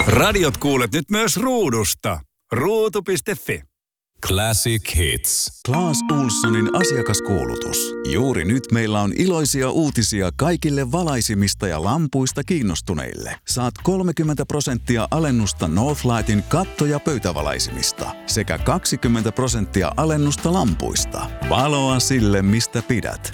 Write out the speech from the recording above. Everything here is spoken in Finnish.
Radiot kuulet nyt myös ruudusta. Ruutu.fi. Classic Hits. Claes Ohlsonin asiakaskuulutus. Juuri nyt meillä on iloisia uutisia kaikille valaisimista ja lampuista kiinnostuneille. Saat 30% alennusta Northlightin katto- ja pöytävalaisimista sekä 20% alennusta lampuista. Valoa sille, mistä pidät.